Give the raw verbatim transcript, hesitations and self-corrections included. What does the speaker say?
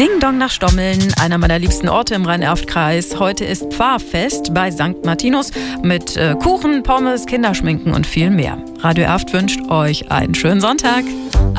Ding Dong nach Stommeln, einer meiner liebsten Orte im Rhein-Erft-Kreis. Heute ist Pfarrfest bei Sankt Martinus mit äh, Kuchen, Pommes, Kinderschminken und viel mehr. Radio Erft wünscht euch einen schönen Sonntag.